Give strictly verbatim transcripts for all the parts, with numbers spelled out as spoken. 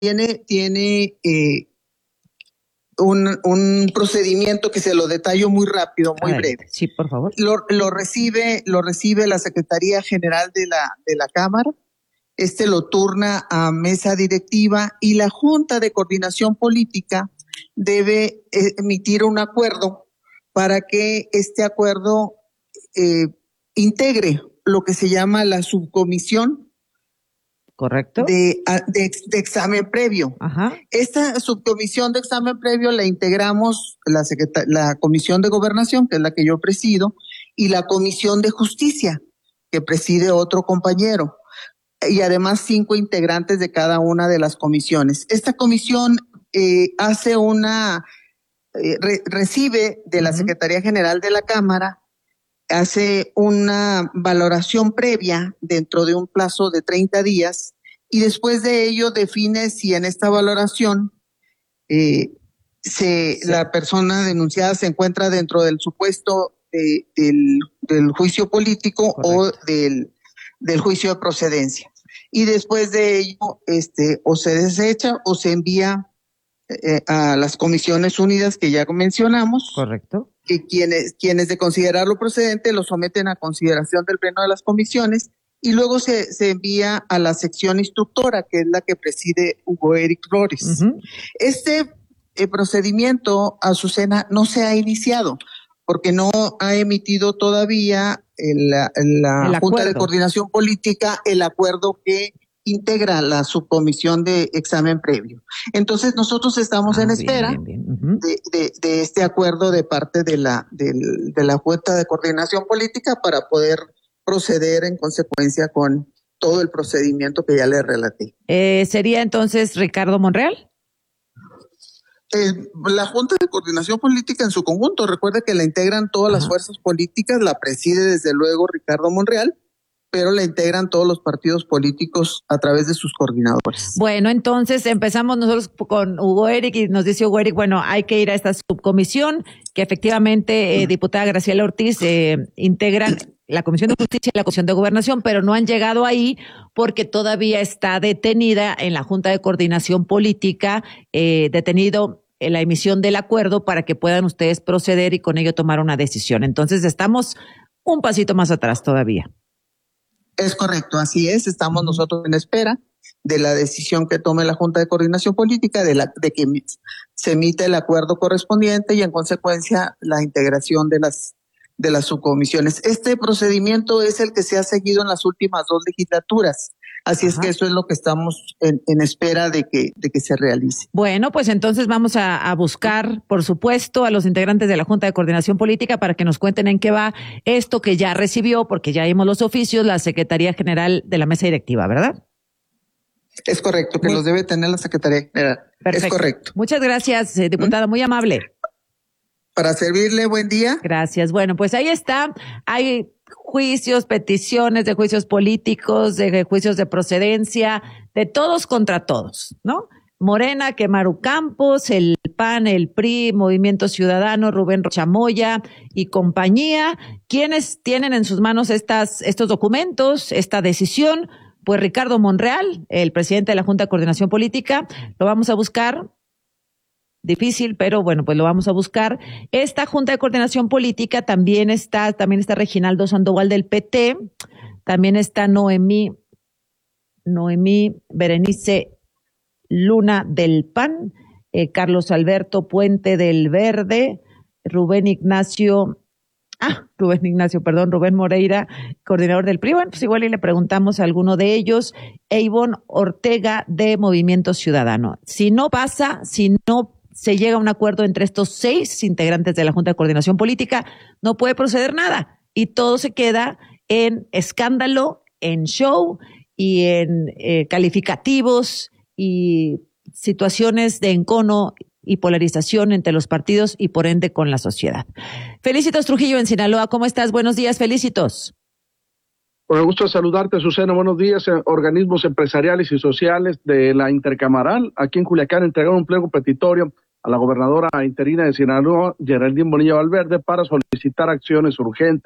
tiene, tiene eh, un, un procedimiento que se lo detallo muy rápido, muy ver, breve. Sí, por favor. Lo, lo recibe, lo recibe la Secretaría General de la, de la Cámara. Este lo turna a mesa directiva y la Junta de Coordinación Política debe emitir un acuerdo para que este acuerdo eh, integre lo que se llama la subcomisión. Correcto. De, de, de examen previo. Ajá. Esta subcomisión de examen previo la integramos la, la Comisión de Gobernación, que es la que yo presido, y la Comisión de Justicia, que preside otro compañero, y además cinco integrantes de cada una de las comisiones. Esta comisión eh, hace una, eh, re, recibe de la uh-huh. Secretaría General de la Cámara, hace una valoración previa dentro de un plazo de treinta días y después de ello define si en esta valoración eh, se, sí. la persona denunciada se encuentra dentro del supuesto de, del, del juicio político Correcto. o del, del juicio de procedencia. Y después de ello este, o se desecha o se envía eh, a las comisiones unidas que ya mencionamos. Correcto. Que quienes, quienes de considerarlo procedente lo someten a consideración del pleno de las comisiones y luego se, se envía a la sección instructora, que es la que preside Hugo Eric Flores. Uh-huh. Este eh, procedimiento, Azucena, no se ha iniciado porque no ha emitido todavía el, la, la el Junta de Coordinación Política el acuerdo que integra la subcomisión de examen previo. Entonces nosotros estamos ah, en espera bien, bien, bien. Uh-huh. de, de, de este acuerdo de parte de la, de, de la Junta de Coordinación Política para poder proceder en consecuencia con todo el procedimiento que ya le relaté. Eh, ¿Sería entonces Ricardo Monreal? Eh, la Junta de Coordinación Política en su conjunto, recuerda que la integran todas Ajá. las fuerzas políticas, la preside desde luego Ricardo Monreal, pero la integran todos los partidos políticos a través de sus coordinadores. Bueno, entonces empezamos nosotros con Hugo Eric y nos dice Hugo Eric, bueno, hay que ir a esta subcomisión que efectivamente, eh, diputada Graciela Ortiz, eh, integran la Comisión de Justicia y la Comisión de Gobernación, pero no han llegado ahí porque todavía está detenida en la Junta de Coordinación Política, eh, detenido en la emisión del acuerdo para que puedan ustedes proceder y con ello tomar una decisión. Entonces estamos un pasito más atrás todavía. Es correcto, así es, estamos nosotros en espera de la decisión que tome la Junta de Coordinación Política, de, la, de que se emita el acuerdo correspondiente y en consecuencia la integración de las, de las subcomisiones. Este procedimiento es el que se ha seguido en las últimas dos legislaturas. Así Ajá. es que eso es lo que estamos en, en espera de que, de que se realice. Bueno, pues entonces vamos a, a buscar, por supuesto, a los integrantes de la Junta de Coordinación Política para que nos cuenten en qué va esto que ya recibió, porque ya vimos los oficios, la Secretaría General de la Mesa Directiva, ¿verdad? Es correcto, que muy... los debe tener la Secretaría General. Perfecto. Es correcto. Muchas gracias, eh, diputada, ¿Mm? muy amable. Para servirle, buen día. Gracias. Bueno, pues ahí está. Hay juicios, peticiones de juicios políticos, de juicios de procedencia, de todos contra todos, ¿no? Morena, que Maru Campos, el P A N, el P R I, Movimiento Ciudadano, Rubén Chamoya y compañía, quienes tienen en sus manos estas, estos documentos, esta decisión, pues Ricardo Monreal, el presidente de la Junta de Coordinación Política, lo vamos a buscar. Difícil, pero bueno, pues lo vamos a buscar. Esta Junta de Coordinación Política también está, también está Reginaldo Sandoval del P T, también está Noemí, Noemí Berenice Luna del P A N, eh, Carlos Alberto Puente del Verde, Rubén Ignacio, ah, Rubén Ignacio, perdón, Rubén Moreira, coordinador del P R I. Bueno, pues igual y le preguntamos a alguno de ellos, e Ivonne Ortega de Movimiento Ciudadano. Si no pasa, si no se llega a un acuerdo entre estos seis integrantes de la Junta de Coordinación Política, no puede proceder nada y todo se queda en escándalo, en show y en eh, calificativos y situaciones de encono y polarización entre los partidos y por ende con la sociedad. Felicitos Trujillo en Sinaloa, ¿cómo estás? Buenos días, Felicitos. Con el gusto de saludarte, Azucena. Buenos días. Organismos empresariales y sociales de la Intercamaral aquí en Culiacán entregaron un pliego petitorio a la gobernadora interina de Sinaloa, Geraldine Bonilla Valverde, para solicitar acciones urgentes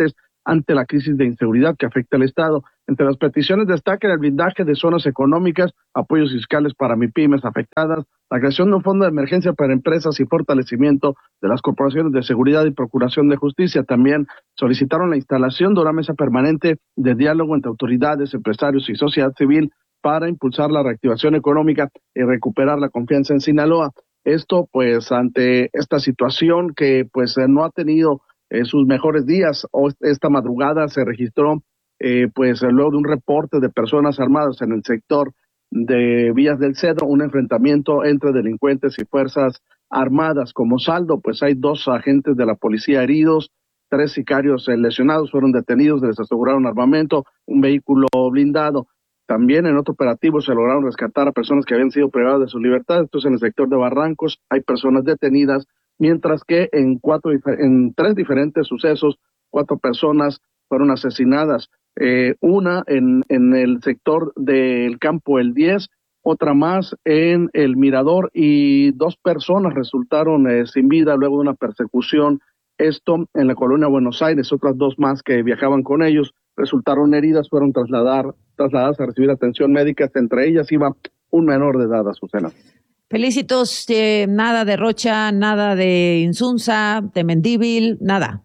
ante la crisis de inseguridad que afecta al Estado. Entre las peticiones destaca el blindaje de zonas económicas, apoyos fiscales para MIPYMES afectadas, la creación de un fondo de emergencia para empresas y fortalecimiento de las corporaciones de seguridad y procuración de justicia. También solicitaron la instalación de una mesa permanente de diálogo entre autoridades, empresarios y sociedad civil para impulsar la reactivación económica y recuperar la confianza en Sinaloa. Esto, pues, ante esta situación que, pues, no ha tenido eh, sus mejores días. O esta madrugada se registró, eh, pues, luego de un reporte de personas armadas en el sector de Villas del Cedro, un enfrentamiento entre delincuentes y fuerzas armadas. Como saldo, pues, hay dos agentes de la policía heridos, tres sicarios eh, lesionados fueron detenidos, les aseguraron armamento, un vehículo blindado. También en otro operativo se lograron rescatar a personas que habían sido privadas de su libertad. Esto es en el sector de Barrancos, hay personas detenidas, mientras que en cuatro, en tres diferentes sucesos, cuatro personas fueron asesinadas. Eh, una en, en el sector del Campo El diez, otra más en el Mirador, y dos personas resultaron eh, sin vida luego de una persecución. Esto en la colonia Buenos Aires. Otras dos más que viajaban con ellos resultaron heridas, fueron trasladar, trasladadas a recibir atención médica. Entre ellas iba un menor de edad, Azucena. Felicitos, eh, nada de Rocha, nada de Insunza, de Mendívil, nada.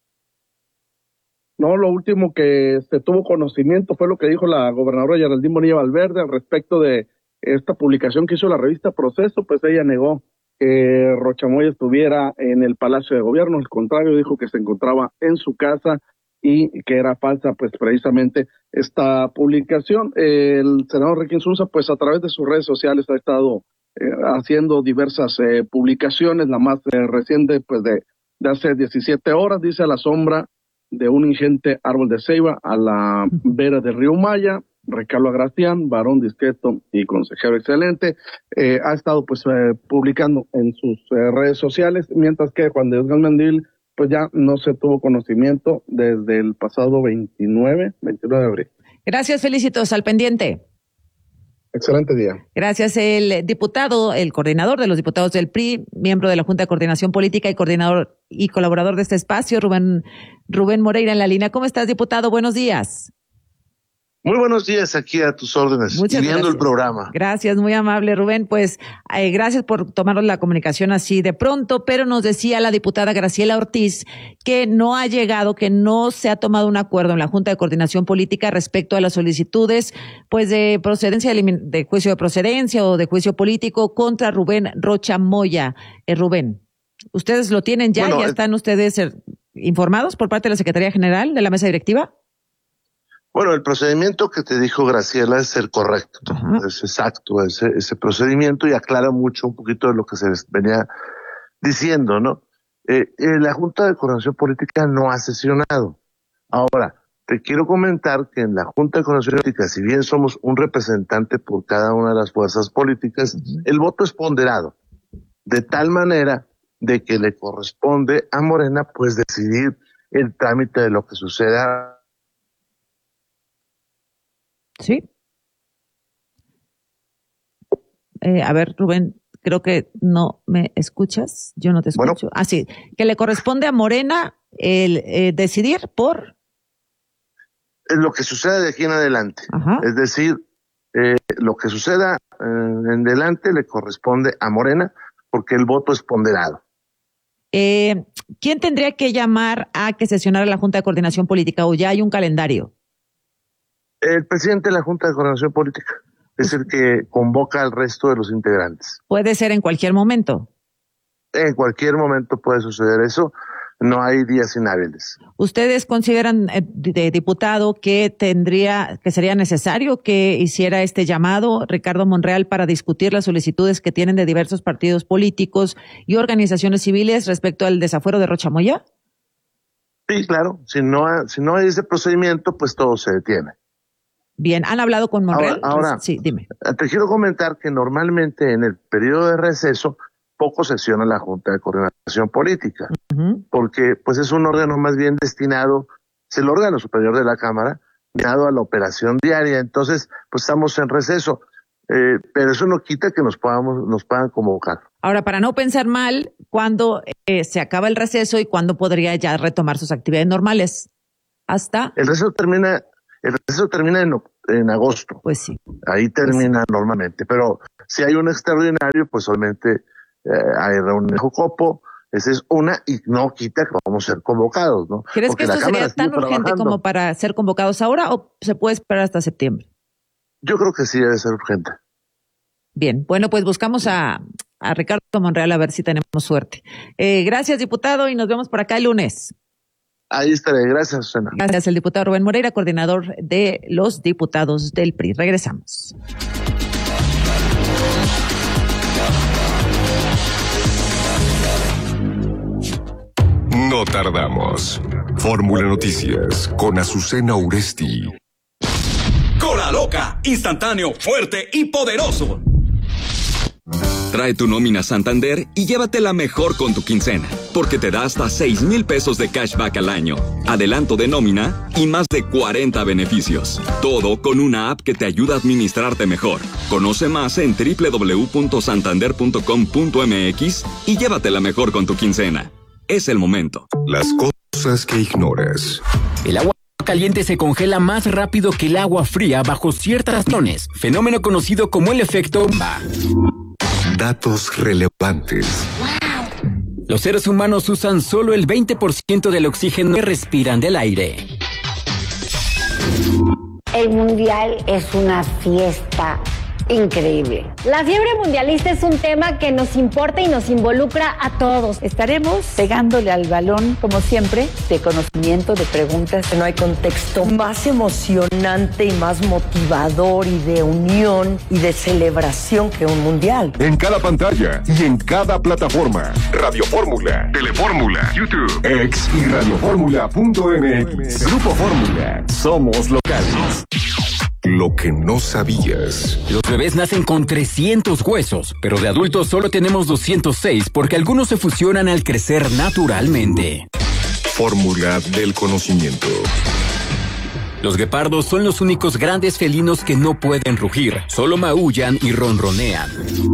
No, lo último que se tuvo conocimiento fue lo que dijo la gobernadora Geraldine Bonilla Valverde al respecto de esta publicación que hizo la revista Proceso. Pues ella negó que Rocha Moya estuviera en el Palacio de Gobierno, al contrario, dijo que se encontraba en su casa y que era falsa, pues, precisamente esta publicación. El senador Enrique Insunza, pues, a través de sus redes sociales ha estado eh, haciendo diversas eh, publicaciones, la más eh, reciente, pues, de, de hace diecisiete horas, dice: a la sombra de un ingente árbol de ceiba, a la vera del río Maya, Recalo Agracián, varón discreto y consejero excelente. Eh, ha estado, pues, eh, publicando en sus eh, redes sociales, mientras que Juan de Dios Mendívil, pues, ya no se tuvo conocimiento desde el pasado veintinueve de abril. Gracias, Felicitos, al pendiente. Excelente día. Gracias. El diputado, el coordinador de los diputados del P R I, miembro de la Junta de Coordinación Política y coordinador y colaborador de este espacio, Rubén, Rubén Moreira en la línea. ¿Cómo estás, diputado? Buenos días. Muy buenos días, aquí a tus órdenes, Muchas y viendo gracias. el programa. Gracias, muy amable, Rubén. Pues eh, gracias por tomarnos la comunicación así de pronto, pero nos decía la diputada Graciela Ortiz que no ha llegado, que no se ha tomado un acuerdo en la Junta de Coordinación Política respecto a las solicitudes, pues, de procedencia, de juicio de procedencia o de juicio político contra Rubén Rocha Moya. Eh, Rubén, ¿ustedes lo tienen ya? Bueno, ¿Ya están ustedes eh, informados por parte de la Secretaría General de la Mesa Directiva? Bueno, el procedimiento que te dijo Graciela es el correcto, Ajá. es exacto ese, ese procedimiento, y aclara mucho un poquito de lo que se les venía diciendo, ¿no? Eh, eh, la Junta de Coordinación Política no ha sesionado. Ahora, te quiero comentar que en la Junta de Coordinación Política, si bien somos un representante por cada una de las fuerzas políticas, uh-huh, el voto es ponderado, de tal manera de que le corresponde a Morena, pues, decidir el trámite de lo que suceda. Sí. Eh, a ver, Rubén, creo que no me escuchas. Yo no te escucho. Bueno. Ah, sí. Que le corresponde a Morena el eh, decidir por lo que suceda de aquí en adelante. Ajá. Es decir, eh, lo que suceda eh, en adelante le corresponde a Morena porque el voto es ponderado. Eh, ¿Quién tendría que llamar a que sesionara la Junta de Coordinación Política o ya hay un calendario? El presidente de la Junta de Coordinación Política es el que convoca al resto de los integrantes. Puede ser en cualquier momento. En cualquier momento puede suceder eso. No hay días inhábiles. ¿Ustedes consideran, eh, de diputado, que tendría, que sería necesario que hiciera este llamado Ricardo Monreal para discutir las solicitudes que tienen de diversos partidos políticos y organizaciones civiles respecto al desafuero de Rocha Moya? Sí, claro. Si no, si no hay ese procedimiento, pues todo se detiene. Bien, ¿han hablado con Monreal? Ahora, ahora sí, dime. Te quiero comentar que normalmente en el periodo de receso poco sesiona la Junta de Coordinación Política, uh-huh, porque pues es un órgano más bien destinado, es el órgano superior de la Cámara, destinado a la operación diaria. Entonces, pues estamos en receso, eh, pero eso no quita que nos podamos, nos puedan convocar. Ahora, para no pensar mal, ¿cuándo eh, se acaba el receso y cuándo podría ya retomar sus actividades normales? hasta... El receso termina, el receso termina en, en agosto. Pues sí. Ahí termina pues sí. normalmente, pero si hay un extraordinario, pues solamente eh, hay reunión de Jocopo. Esa es una, y no quita que vamos a ser convocados, ¿no? ¿Crees Porque que esto sería tan urgente trabajando. como para ser convocados ahora o se puede esperar hasta septiembre? Yo creo que sí debe ser urgente. Bien, bueno, pues buscamos a, a Ricardo Monreal a ver si tenemos suerte. Eh, gracias, diputado, y nos vemos por acá el lunes. Ahí estaré. Gracias, Susana. Gracias, el diputado Rubén Moreira, coordinador de los diputados del P R I. Regresamos. No tardamos. Fórmula Noticias con Azucena Uresti. Cola Loca, instantáneo, fuerte y poderoso. Trae tu nómina Santander y llévatela mejor con tu quincena, porque te da hasta seis mil pesos de cashback al año, adelanto de nómina y más de cuarenta beneficios. Todo con una app que te ayuda a administrarte mejor. Conoce más en doble u doble u doble u punto santander punto com punto m x y llévatela mejor con tu quincena. Es el momento. Las cosas que ignoras. El agua caliente se congela más rápido que el agua fría bajo ciertas condiciones, fenómeno conocido como el efecto bomba. Datos relevantes. Los seres humanos usan solo el veinte por ciento del oxígeno que respiran del aire. El mundial es una fiesta increíble. La fiebre mundialista es un tema que nos importa y nos involucra a todos. Estaremos pegándole al balón, como siempre, de conocimiento, de preguntas. No hay contexto más emocionante y más motivador y de unión y de celebración que un mundial. En cada pantalla y en cada plataforma. Radio Fórmula, Telefórmula, YouTube, X y radioformula punto m x. Grupo Fórmula. Somos locales. Lo que no sabías. Los bebés nacen con trescientos huesos, pero de adultos solo tenemos doscientos seis porque algunos se fusionan al crecer naturalmente. Fórmula del conocimiento. Los guepardos son los únicos grandes felinos que no pueden rugir, solo maullan y ronronean.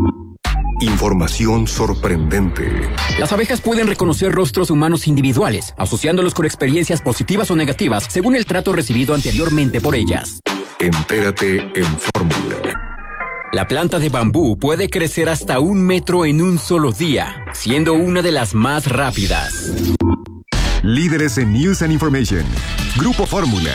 Información sorprendente. Las abejas pueden reconocer rostros humanos individuales, asociándolos con experiencias positivas o negativas según el trato recibido anteriormente por ellas. Entérate en Fórmula. La planta de bambú puede crecer hasta un metro en un solo día, siendo una de las más rápidas. Líderes en News and Information. Grupo Fórmula.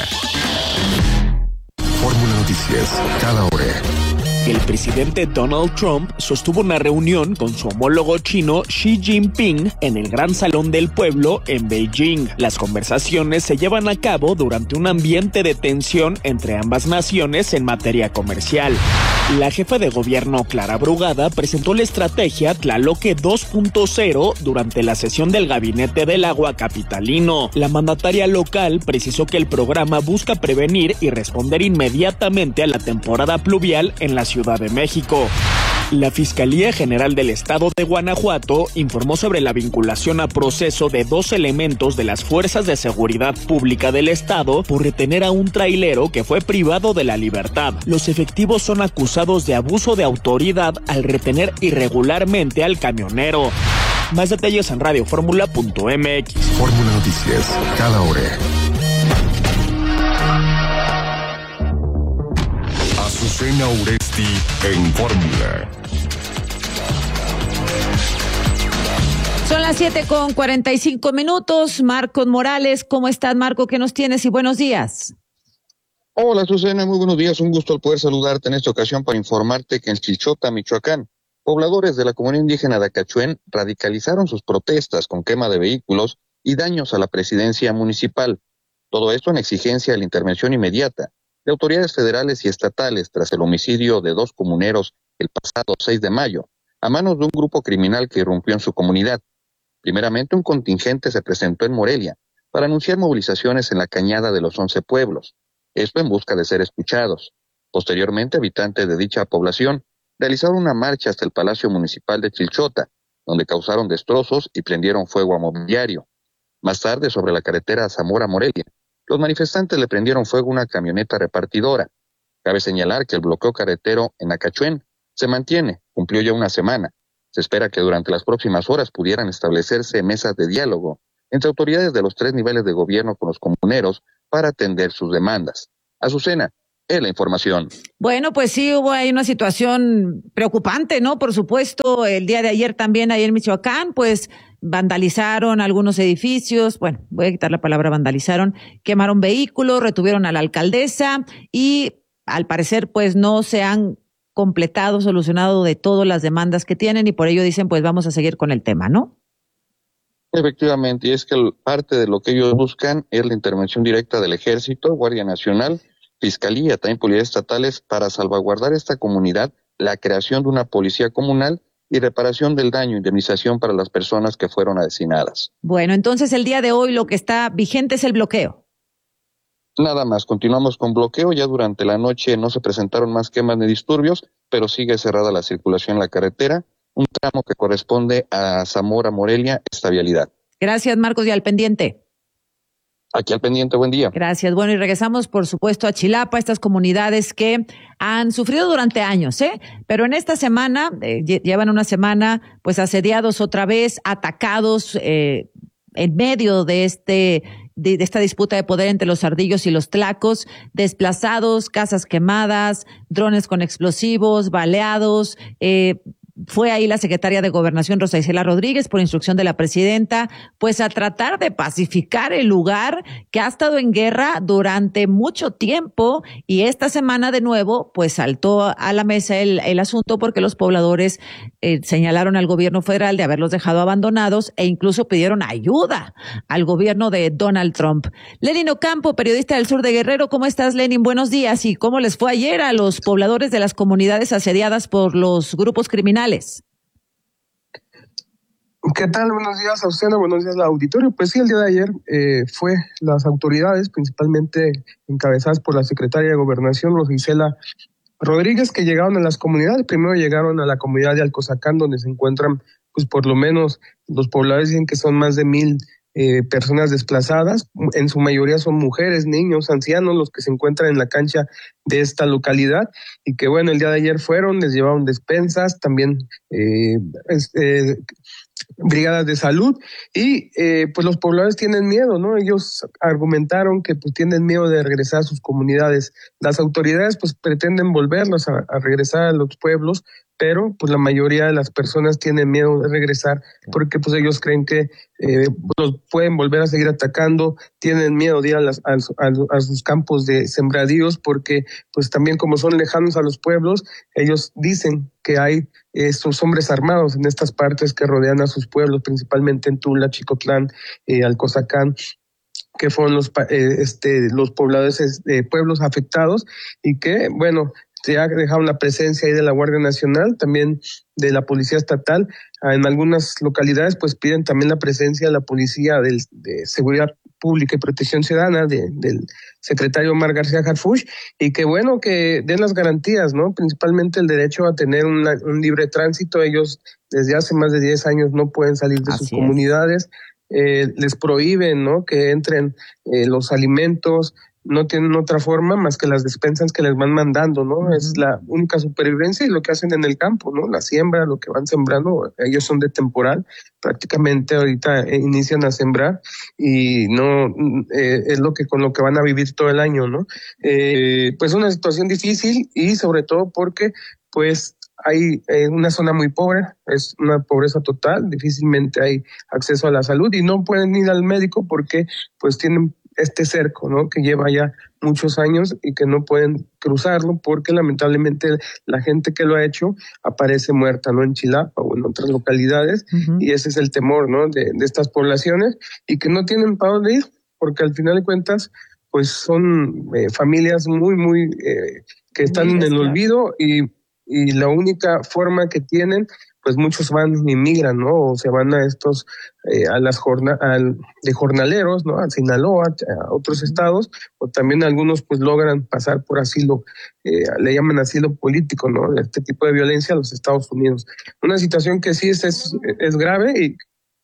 Fórmula Noticias, cada hora. El presidente Donald Trump sostuvo una reunión con su homólogo chino Xi Jinping en el Gran Salón del Pueblo en Beijing. Las conversaciones se llevan a cabo durante un ambiente de tensión entre ambas naciones en materia comercial. La jefa de gobierno Clara Brugada presentó la estrategia Tlaloque dos punto cero durante la sesión del Gabinete del Agua capitalino. La mandataria local precisó que el programa busca prevenir y responder inmediatamente a la temporada pluvial en la Ciudad de México. La Fiscalía General del Estado de Guanajuato informó sobre la vinculación a proceso de dos elementos de las Fuerzas de Seguridad Pública del Estado por retener a un trailero que fue privado de la libertad. Los efectivos son acusados de abuso de autoridad al retener irregularmente al camionero. Más detalles en radioformula punto m x. Fórmula Noticias, cada hora. Azucena Uresti en Fórmula. Son las siete con cuarenta y cinco minutos. Marcos Morales, ¿cómo estás, Marco? ¿Qué nos tienes? Y buenos días. Hola, Azucena, muy buenos días. Un gusto al poder saludarte en esta ocasión para informarte que en Chilchota, Michoacán, pobladores de la comunidad indígena de Acachuén radicalizaron sus protestas con quema de vehículos y daños a la presidencia municipal. Todo esto en exigencia de la intervención inmediata de autoridades federales y estatales tras el homicidio de dos comuneros el pasado seis de mayo, a manos de un grupo criminal que irrumpió en su comunidad. Primeramente, un contingente se presentó en Morelia para anunciar movilizaciones en la Cañada de los Once Pueblos, esto en busca de ser escuchados. Posteriormente, habitantes de dicha población realizaron una marcha hasta el Palacio Municipal de Chilchota, donde causaron destrozos y prendieron fuego a mobiliario. Más tarde, sobre la carretera Zamora-Morelia, los manifestantes le prendieron fuego a una camioneta repartidora. Cabe señalar que el bloqueo carretero en Acachuén se mantiene, cumplió ya una semana. Se espera que durante las próximas horas pudieran establecerse mesas de diálogo entre autoridades de los tres niveles de gobierno con los comuneros para atender sus demandas. Azucena, es la información. Bueno, pues sí, hubo ahí una situación preocupante, ¿no? Por supuesto, el día de ayer también, ahí en Michoacán, pues vandalizaron algunos edificios, bueno, voy a quitar la palabra vandalizaron, quemaron vehículos, retuvieron a la alcaldesa y al parecer pues no se han completado, solucionado de todas las demandas que tienen y por ello dicen pues vamos a seguir con el tema, ¿no? Efectivamente, y es que parte de lo que ellos buscan es la intervención directa del Ejército, Guardia Nacional, Fiscalía, también policías estatales para salvaguardar esta comunidad, la creación de una policía comunal y reparación del daño, indemnización para las personas que fueron asesinadas. Bueno, entonces el día de hoy lo que está vigente es el bloqueo. Nada más, continuamos con bloqueo, ya durante la noche no se presentaron más quemas ni disturbios, pero sigue cerrada la circulación en la carretera, un tramo que corresponde a Zamora, Morelia, esta vialidad. Gracias, Marcos, y al pendiente. Aquí al pendiente, buen día. Gracias. Bueno, y regresamos, por supuesto, a Chilapa, estas comunidades que han sufrido durante años, ¿eh? Pero en esta semana, eh, llevan una semana, pues asediados otra vez, atacados, eh, en medio de este, de, de esta disputa de poder entre los ardillos y los tlacos, desplazados, casas quemadas, drones con explosivos, baleados, eh, fue ahí la secretaria de Gobernación, Rosa Isela Rodríguez, por instrucción de la presidenta, pues a tratar de pacificar el lugar que ha estado en guerra durante mucho tiempo y esta semana de nuevo, pues saltó a la mesa el, el asunto porque los pobladores eh, señalaron al gobierno federal de haberlos dejado abandonados e incluso pidieron ayuda al gobierno de Donald Trump. Lenin Ocampo, periodista del sur de Guerrero, ¿cómo estás, Lenin? Buenos días. ¿Y cómo les fue ayer a los pobladores de las comunidades asediadas por los grupos criminales? ¿Qué tal? Buenos días, Azucena, buenos días al auditorio. Pues sí, el día de ayer eh, fue las autoridades, principalmente encabezadas por la secretaria de Gobernación, Rosa Isela Rodríguez, que llegaron a las comunidades. Primero llegaron a la comunidad de Alcozacán, donde se encuentran, pues por lo menos, los pobladores dicen que son más de mil eh, personas desplazadas. En su mayoría son mujeres, niños, ancianos, los que se encuentran en la cancha de esta localidad. Y que bueno, el día de ayer fueron, les llevaron despensas, también eh, eh, brigadas de salud y eh, pues los pobladores tienen miedo, ¿no? Ellos argumentaron que pues tienen miedo de regresar a sus comunidades. Las autoridades pues pretenden volverlos a, a regresar a los pueblos, pero pues la mayoría de las personas tienen miedo de regresar porque pues ellos creen que eh, los pueden volver a seguir atacando, tienen miedo de ir a, las, a, a, a sus campos de sembradíos porque pues también como son lejanos a los pueblos, ellos dicen que hay estos hombres armados en estas partes que rodean a sus pueblos, principalmente en Tula, Chicotlán, eh, Alcozacán, que fueron los eh, este los pobladores de eh, pueblos afectados y que, bueno, ya dejaron la presencia ahí de la Guardia Nacional, también de la Policía Estatal. En algunas localidades pues piden también la presencia de la Policía del, de Seguridad Pública y Protección Ciudadana de, del secretario Omar García Harfuch y que bueno que den las garantías, ¿no? Principalmente el derecho a tener una, un libre tránsito. Ellos desde hace más de diez años no pueden salir de Así sus es. comunidades, eh, les prohíben, ¿no? Que entren eh, los alimentos, no tienen otra forma más que las despensas que les van mandando, ¿no? Uh-huh. Es la única supervivencia y lo que hacen en el campo, ¿no? La siembra, lo que van sembrando, ellos son de temporal, prácticamente ahorita inician a sembrar y no eh, es lo que con lo que van a vivir todo el año, ¿no? Eh, pues una situación difícil y sobre todo porque pues hay eh, una zona muy pobre, es una pobreza total, difícilmente hay acceso a la salud y no pueden ir al médico porque pues tienen este cerco, ¿no? Que lleva ya muchos años y que no pueden cruzarlo porque lamentablemente la gente que lo ha hecho aparece muerta, ¿no? En Chilapa o en otras localidades uh-huh. y ese es el temor, ¿no? De, de estas poblaciones y que no tienen para dónde ir porque al final de cuentas pues son eh, familias muy, muy eh, que están muy en el olvido y, y la única forma que tienen pues muchos van y migran, ¿no? O se van a estos, eh, a las jornadas, de jornaleros, ¿no? A Sinaloa, a otros estados, o también algunos pues logran pasar por asilo, eh, le llaman asilo político, ¿no? Este tipo de violencia a los Estados Unidos. Una situación que sí es, es, es grave y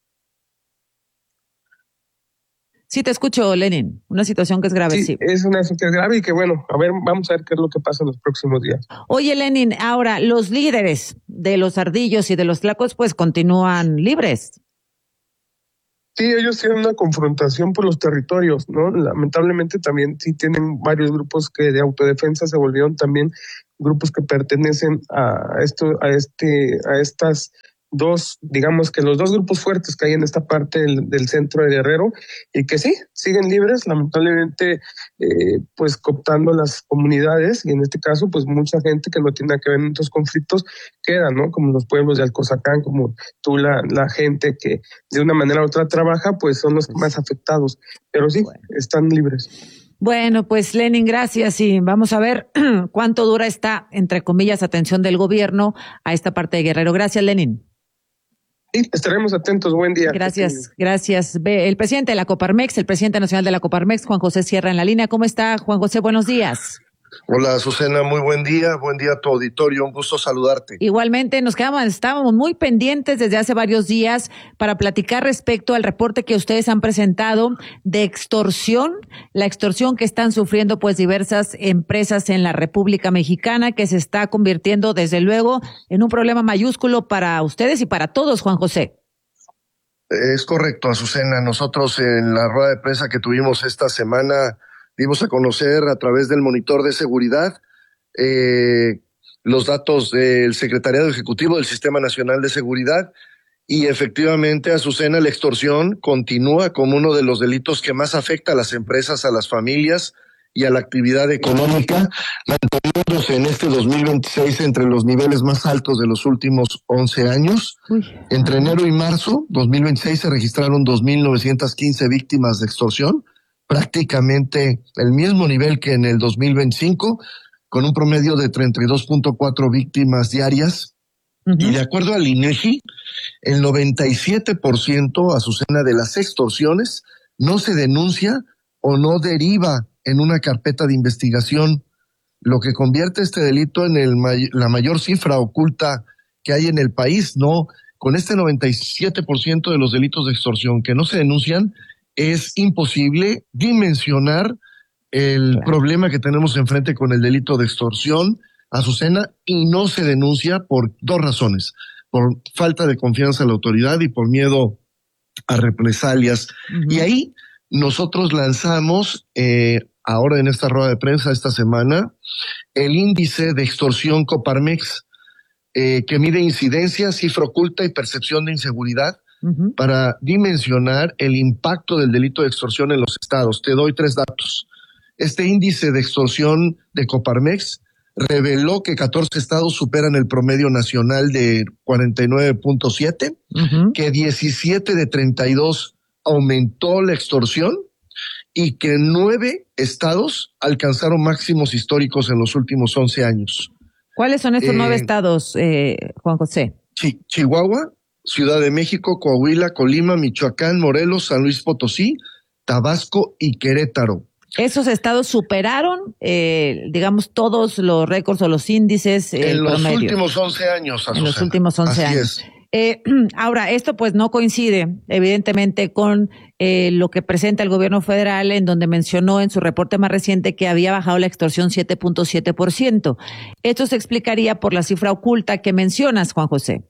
Sí, te escucho, Lenin. Una situación que es grave, sí. Sí, es una situación que es grave y que, bueno, a ver, vamos a ver qué es lo que pasa en los próximos días. Oye, Lenin, ahora, los líderes de los ardillos y de los tlacos, pues, continúan libres. Sí, ellos tienen una confrontación por los territorios, ¿no? Lamentablemente también sí tienen varios grupos que de autodefensa se volvieron también grupos que pertenecen a esto, a este, a estas dos, digamos que los dos grupos fuertes que hay en esta parte del, del centro de Guerrero y que sí, siguen libres, lamentablemente eh, pues cooptando las comunidades y en este caso pues mucha gente que no tiene nada que ver en estos conflictos queda, ¿no? Como los pueblos de Alcozacán, como Tula, la gente que de una manera u otra trabaja, pues son los más afectados, pero sí, bueno. Están libres. Bueno, pues Lenin, gracias y vamos a ver cuánto dura esta, entre comillas, atención del gobierno a esta parte de Guerrero. Gracias, Lenin. Sí, estaremos atentos. Buen día. Gracias, gracias. El presidente de la Coparmex, el presidente nacional de la Coparmex, Juan José Sierra, en la línea. ¿Cómo está, Juan José? Buenos días. Hola, Azucena, muy buen día. Buen día a tu auditorio. Un gusto saludarte. Igualmente, nos quedamos, estábamos muy pendientes desde hace varios días para platicar respecto al reporte que ustedes han presentado de extorsión, la extorsión que están sufriendo pues diversas empresas en la República Mexicana, que se está convirtiendo desde luego en un problema mayúsculo para ustedes y para todos, Juan José. Es correcto, Azucena. Nosotros en la rueda de prensa que tuvimos esta semana dimos a conocer a través del monitor de seguridad eh, los datos del Secretariado Ejecutivo del Sistema Nacional de Seguridad y efectivamente, Azucena, la extorsión continúa como uno de los delitos que más afecta a las empresas, a las familias y a la actividad económica, manteniéndose en este dos mil veintiséis entre los niveles más altos de los últimos once años. Uy. Entre enero y marzo dos mil veintiséis se registraron dos mil novecientas quince víctimas de extorsión, prácticamente el mismo nivel que en el dos mil veinticinco, con un promedio de treinta y dos punto cuatro víctimas diarias. Uh-huh. Y de acuerdo al INEGI, el noventa y siete por ciento, Azucena, de las extorsiones no se denuncia o no deriva en una carpeta de investigación, lo que convierte este delito en el may- la mayor cifra oculta que hay en el país, ¿no? Con este noventa y siete por ciento de los delitos de extorsión que no se denuncian, es imposible dimensionar el claro. problema que tenemos enfrente con el delito de extorsión, Azucena, y no se denuncia por dos razones: por falta de confianza en la autoridad y por miedo a represalias. Uh-huh. Y ahí nosotros lanzamos, eh, ahora en esta rueda de prensa esta semana, el índice de extorsión Coparmex, eh, que mide incidencia, cifra oculta y percepción de inseguridad, Uh-huh. para dimensionar el impacto del delito de extorsión en los estados. Te doy tres datos. Este índice de extorsión de Coparmex reveló que catorce estados superan el promedio nacional de cuarenta y nueve punto siete, uh-huh. que diecisiete de treinta y dos aumentó la extorsión y que nueve estados alcanzaron máximos históricos en los últimos once años. ¿Cuáles son estos eh, nueve estados, eh, Juan José? Chi- Chihuahua, Ciudad de México, Coahuila, Colima, Michoacán, Morelos, San Luis Potosí, Tabasco y Querétaro. ¿Esos estados superaron, eh, digamos, todos los récords o los índices eh, en los promedio? últimos once años, Azucena. En los últimos once Así años. Es. Eh, ahora, esto pues no coincide, evidentemente, con eh, lo que presenta el gobierno federal, en donde mencionó en su reporte más reciente que había bajado la extorsión siete punto siete por ciento. Esto se explicaría por la cifra oculta que mencionas, Juan José.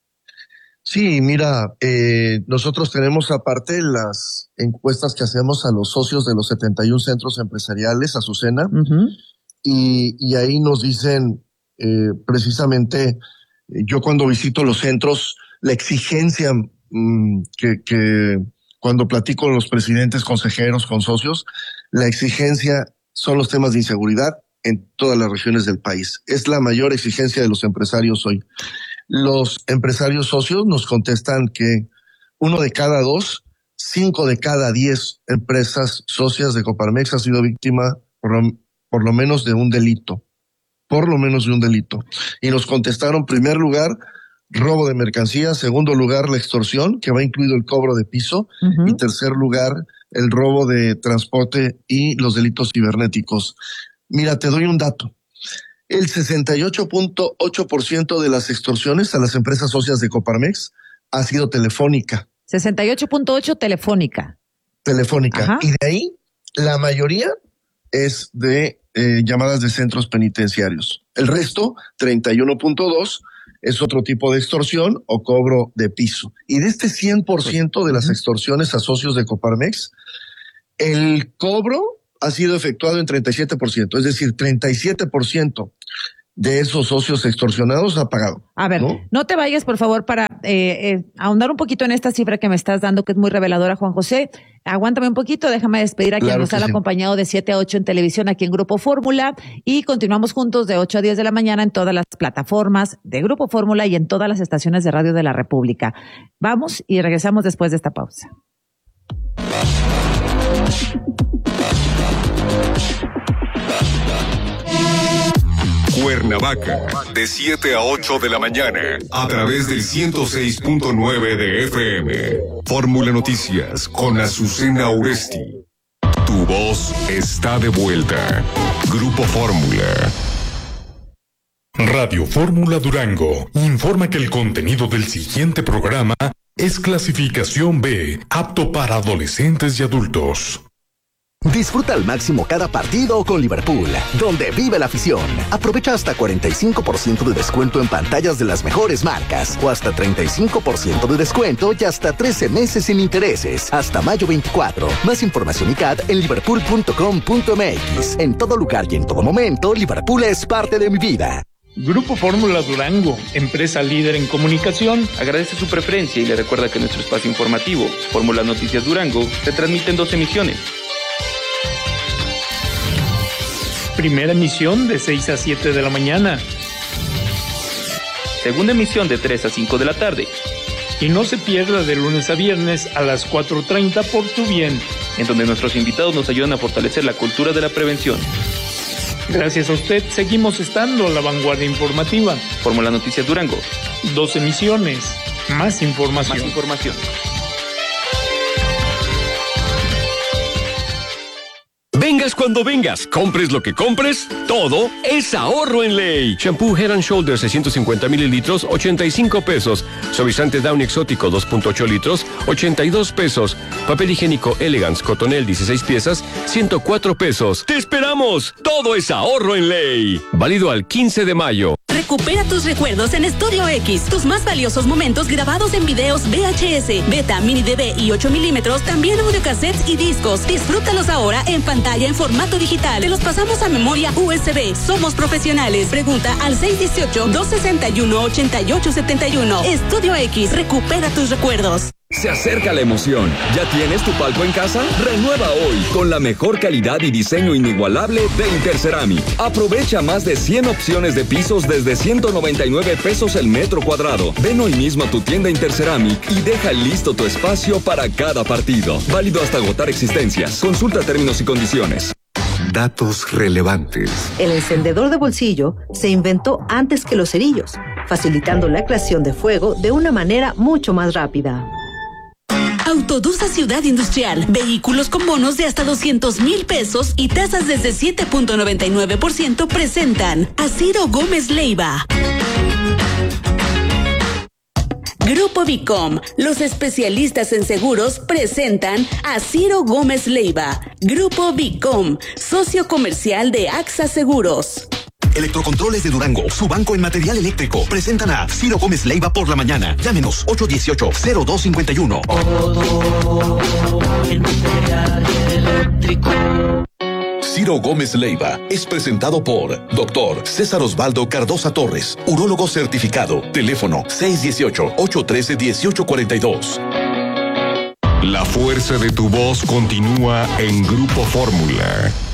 Sí, mira, eh, nosotros tenemos aparte las encuestas que hacemos a los socios de los setenta y un centros empresariales, Azucena, uh-huh. y, y ahí nos dicen eh, precisamente, yo cuando visito los centros, la exigencia mmm, que, que cuando platico con los presidentes, consejeros, con socios, la exigencia son los temas de inseguridad en todas las regiones del país. Es la mayor exigencia de los empresarios hoy. Los empresarios socios nos contestan que uno de cada dos, cinco de cada diez empresas socias de Coparmex ha sido víctima por lo, por lo menos de un delito, por lo menos de un delito. Y nos contestaron, primer lugar, robo de mercancías, segundo lugar, la extorsión, que va incluido el cobro de piso, uh-huh. y tercer lugar, el robo de transporte y los delitos cibernéticos. Mira, te doy un dato. El sesenta y ocho punto ocho por ciento de las extorsiones a las empresas socias de Coparmex ha sido telefónica. sesenta y ocho punto ocho telefónica. Telefónica. Ajá. Y de ahí, la mayoría es de eh, llamadas de centros penitenciarios. El resto, treinta y uno punto dos, es otro tipo de extorsión o cobro de piso. Y de este cien por ciento de las extorsiones a socios de Coparmex, el cobro ha sido efectuado en treinta y siete por ciento, es decir, treinta y siete por ciento de esos socios extorsionados ha pagado. A ver, no, no te vayas, por favor, para eh, eh, ahondar un poquito en esta cifra que me estás dando, que es muy reveladora, Juan José. Aguántame un poquito, déjame despedir a quien Claro nos que han sí. acompañado de siete a ocho en televisión aquí en Grupo Fórmula, y continuamos juntos de ocho a diez de la mañana en todas las plataformas de Grupo Fórmula y en todas las estaciones de radio de la República. Vamos y regresamos después de esta pausa. Cuernavaca, de siete a ocho de la mañana, a través del ciento seis punto nueve de F M. Fórmula Noticias con Azucena Oresti. Tu voz está de vuelta. Grupo Fórmula. Radio Fórmula Durango informa que el contenido del siguiente programa es clasificación B, apto para adolescentes y adultos. Disfruta al máximo cada partido con Liverpool, donde vive la afición. Aprovecha hasta cuarenta y cinco por ciento de descuento en pantallas de las mejores marcas, o hasta treinta y cinco por ciento de descuento y hasta trece meses sin intereses, hasta mayo veinticuatro. Más información y C A D en liverpool punto com punto m x. En todo lugar y en todo momento, Liverpool es parte de mi vida. Grupo Fórmula Durango, empresa líder en comunicación, agradece su preferencia y le recuerda que nuestro espacio informativo, Fórmula Noticias Durango, se transmite en dos emisiones. Primera emisión de seis a siete de la mañana. Segunda emisión de tres a cinco de la tarde. Y no se pierda de lunes a viernes a las cuatro treinta por Tu Bien, en donde nuestros invitados nos ayudan a fortalecer la cultura de la prevención. Gracias a usted, seguimos estando a la vanguardia informativa. Fórmula Noticias Durango. Dos emisiones, más información. Más información. Vengas cuando vengas, compres lo que compres, todo es ahorro en ley. Shampoo Head and Shoulders seiscientos cincuenta mililitros, ochenta y cinco pesos. Suavizante Downy Exótico dos punto ocho litros, ochenta y dos pesos. Papel higiénico Elegance Cotonel dieciséis piezas, ciento cuatro pesos. ¡Te esperamos! Todo es ahorro en ley. Válido al quince de mayo. Recupera tus recuerdos en Studio X. Tus más valiosos momentos grabados en videos V H S, Beta, Mini D V y ocho milímetros, también audiocassettes y discos. Disfrútalos ahora en pantalla en formato digital. Te los pasamos a memoria U S B. Somos profesionales. Pregunta al seis uno ocho, dos seis uno, ocho ocho siete uno. Studio X. Recupera tus recuerdos. Se acerca la emoción. ¿Ya tienes tu palco en casa? Renueva hoy con la mejor calidad y diseño inigualable de Interceramic. Aprovecha más de cien opciones de pisos desde ciento noventa y nueve pesos el metro cuadrado. Ven hoy mismo a tu tienda Interceramic y deja listo tu espacio para cada partido. Válido hasta agotar existencias. Consulta términos y condiciones. Datos relevantes. El encendedor de bolsillo se inventó antes que los cerillos, facilitando la creación de fuego de una manera mucho más rápida. Autodusa Ciudad Industrial. Vehículos con bonos de hasta doscientos mil pesos y tasas desde siete punto noventa y nueve por ciento presentan a Ciro Gómez Leiva. Grupo Bicom, los especialistas en seguros, presentan a Ciro Gómez Leiva. Grupo Bicom, socio comercial de AXA Seguros. Electrocontroles de Durango, su banco en material eléctrico, presentan a Ciro Gómez Leiva por la mañana. Llámenos ocho uno ocho, cero dos cinco uno. Ciro Gómez Leiva es presentado por Doctor César Osvaldo Cardosa Torres, urólogo certificado. Teléfono seis uno ocho, ocho uno tres, uno ocho cuatro dos. La fuerza de tu voz continúa en Grupo Fórmula.